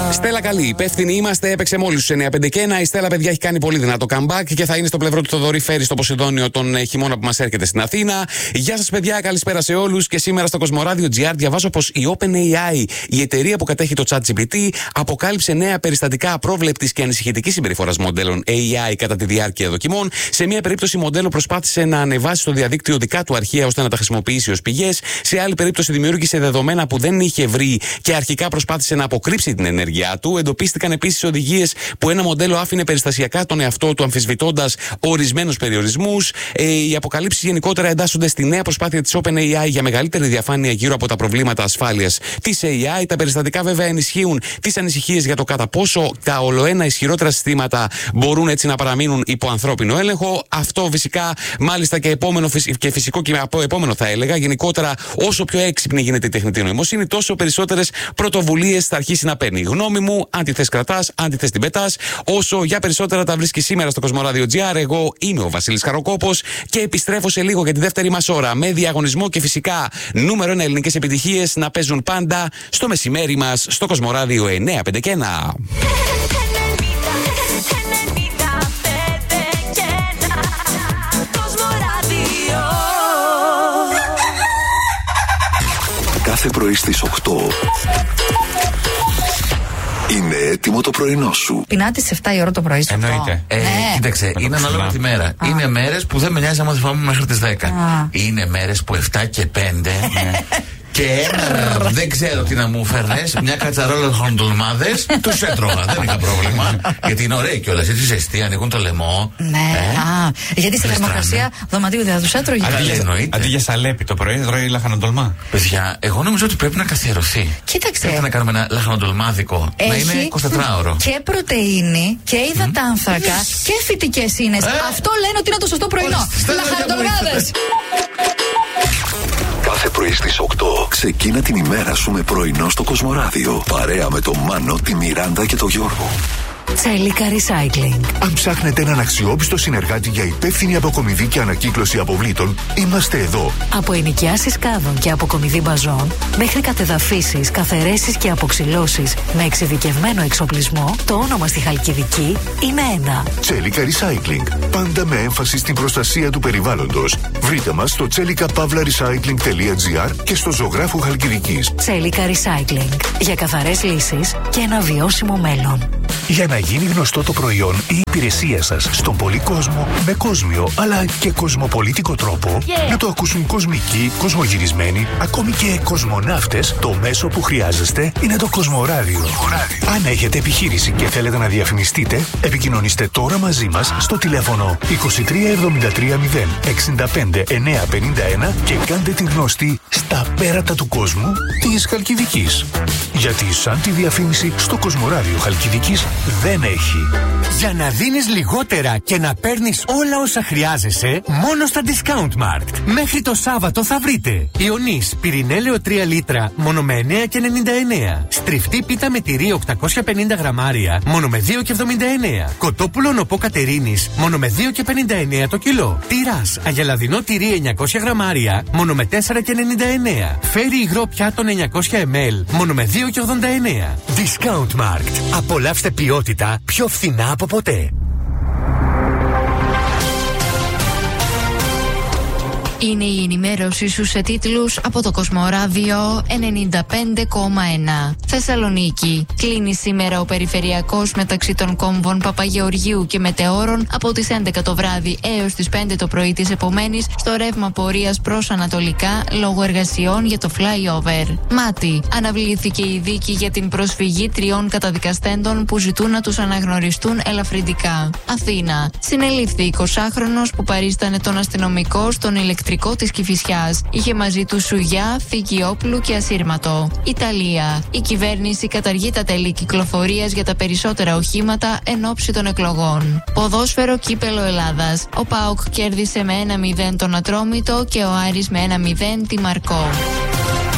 Στέλλα καλή, υπεύθυνοι είμαστε, έπαιξε μόλις στους 9-5 και 1. Η Στέλλα, παιδιά, έχει κάνει πολύ δυνατό comeback και θα είναι στο πλευρό του Θοδωρή Φέρη στο Ποσειδόνιο τον χειμώνα που μας έρχεται στην Αθήνα. Γεια σας, παιδιά, καλησπέρα σε όλους. Και σήμερα στο Κοσμοράδιο GR διαβάζω πως η OpenAI, η εταιρεία που κατέχει το ChatGPT, αποκάλυψε νέα περιστατικά απρόβλεπτης και ανησυχητικής συμπεριφοράς μοντέλων AI κατά τη διάρκεια δοκιμών. Σε μία περίπτωση, μοντέλο προσπάθησε να ανεβάσει στο διαδίκτυο δικά του αρχεία ώστε να τα χρησιμοποιήσει ως πηγές. Σε άλλη περίπτωση, δημιούργησε δεδομένα που δεν είχε βρει και αρχικά προσπάθησε να αποκρύψει την ενέργειά του. Εντοπίστηκαν επίσης οδηγίες που ένα μοντέλο άφηνε περιστασιακά τον εαυτό του, αμφισβητώντας ορισμένους περιορισμούς. Οι αποκαλύψεις γενικότερα εντάσσονται στη νέα προσπάθεια της OpenAI για μεγαλύτερη διαφάνεια γύρω από τα προβλήματα ασφάλειας της AI. Τα περιστατικά, βέβαια, ενισχύουν τις ανησυχίες για το κατά πόσο τα ολοένα ισχυρότερα συστήματα μπορούν έτσι να παραμείνουν υπό ανθρώπινο έλεγχο. Αυτό φυσικά, μάλιστα και επόμενο και φυσικό και από επόμενο, θα έλεγα. Γενικότερα, όσο πιο έξυπνη γίνεται η τεχνητή νοημοσύνη, τόσο περισσότερες πρωτοβουλίες θα αρχίσει να παίρνει. Γνώμη μου, αν τη θες κρατάς, αν τη θες την πετάς. Όσο για περισσότερα τα βρίσκεις σήμερα στο Κοσμοράδιο GR. Εγώ είμαι ο Βασίλης Χαροκόπος και επιστρέφω σε λίγο για τη δεύτερη μας ώρα με διαγωνισμό και φυσικά νούμερο 1 ελληνικές επιτυχίες να παίζουν πάντα στο μεσημέρι μας στο Κοσμοράδιο 9-5 και 1. Κάθε πρωί στις 8 είναι έτοιμο το πρωινό σου. Πεινάτε σε 7 η ώρα το πρωί σου. Εννοείται. Κοίταξε, είναι ανάλογα τη μέρα. Είναι μέρες που δεν με νοιάζει άμα δεν πάμε μέχρι τις 10. Είναι μέρες που 7 και 5. Και ένα, δεν ξέρω τι να μου φέρνες, μια κατσαρόλα χοντολμάδες, τους έτρωγα, δεν είχα πρόβλημα. Γιατί είναι ωραίοι κιόλας, έτσι ζεστή, ανοίγουν το λαιμό. Ναι, γιατί στη θερμοκρασία δωματίου δεν θα τους έτρωγε. Αντί για σαλέπι το πρωί, τρώει λαχανοτολμά. Παιδιά, εγώ νομίζω ότι πρέπει να καθιερωθεί. Κοίταξε. Πρέπει να κάνουμε ένα λαχανοτολμάδικο. Να είναι 24ωρο. Και πρωτεΐνη και υδατάνθρακα και φυτικές ίνες. Αυτό λένε ότι είναι το σωστό πρωινό. Λαχανοτολμάδες. Κάθε πρωί στις 8 ξεκίνα την ημέρα σου με πρωινό στο Κοσμοράδιο. Παρέα με τον Μάνο, τη Μιράντα και τον Γιώργο. Τσέλικα Recycling. Αν ψάχνετε έναν αξιόπιστο συνεργάτη για υπεύθυνη αποκομιδή και ανακύκλωση αποβλήτων, είμαστε εδώ. Από ενοικιάσεις κάδων και αποκομιδή μπαζών, μέχρι κατεδαφίσεις, καθαιρέσεις και αποξυλώσεις με εξειδικευμένο εξοπλισμό, το όνομα στη Χαλκιδική είναι ένα. Τσέλικα Recycling. Πάντα με έμφαση στην προστασία του περιβάλλοντος. Βρείτε μας στο chellicapavlarecycling.gr και στο Ζωγράφου Χαλκιδικής. Τσέλικα Recycling. Για καθαρές λύσεις και ένα βιώσιμο μέλλον. Για να γίνει γνωστό το προϊόν ή η υπηρεσία σας στον πολύ κόσμο με κόσμιο αλλά και κοσμοπολίτικο τρόπο, να το ακούσουν κοσμικοί, κοσμογυρισμένοι, ακόμη και κοσμοναύτες, το μέσο που χρειάζεστε είναι το Κοσμοράδιο. Αν έχετε επιχείρηση και θέλετε να διαφημιστείτε, επικοινωνήστε τώρα μαζί μας στο τηλέφωνο 23 73 0 65 951 και κάντε την γνωστή στα πέρατα του κόσμου της Χαλκιδικής. Γιατί σαν τη διαφήμιση στο Κοσμοράδιο Χαλκιδικής δεν έχει. Για να δίνεις λιγότερα και να παίρνεις όλα όσα χρειάζεσαι, μόνο στα Discount Markt. Μέχρι το Σάββατο θα βρείτε Ιωνής πυρηνέλαιο 3 λίτρα μόνο με 9,99. Στριφτή πίτα με τυρί 850 γραμμάρια μόνο με 2,79. Κοτόπουλο νοπό Κατερίνης μόνο με 2,59 το κιλό. Τυράς αγελαδινό τυρί 900 γραμμάρια μόνο με 4,99. Φέρι υγρό πιάτο 900 ml μόνο με 2,89. Discount Markt. Απολαύστε ποιότητα πιο φθηνά από ποτέ. Είναι η ενημέρωση σου σε τίτλους από το Κοσμοράδιο 95,1. Θεσσαλονίκη. Κλείνει σήμερα ο περιφερειακός μεταξύ των κόμβων Παπαγεωργίου και Μετεώρων από τις 11 το βράδυ έως τις 5 το πρωί της επομένης στο ρεύμα πορείας προς ανατολικά λόγω εργασιών για το flyover. Μάτι. Αναβλήθηκε η δίκη για την προσφυγή 3 καταδικαστέντων που ζητούν να τους αναγνωριστούν ελαφρυντικά. Αθήνα. Συνελήφθη 20χρονος που παρίστανε τον αστυνομικό στον ηλεκτρικό της Κηφισιάς. Είχε μαζί του σουγιά, φύκη όπλου και ασύρματο. Ιταλία. Η κυβέρνηση καταργεί τα τέλη κυκλοφορίας για τα περισσότερα οχήματα εν ώψη των εκλογών. Ποδόσφαιρο κύπελο Ελλάδας. Ο ΠΑΟΚ κέρδισε με 1-0 τον Ατρόμητο και ο Άρης με 1-0 τη Μαρκό.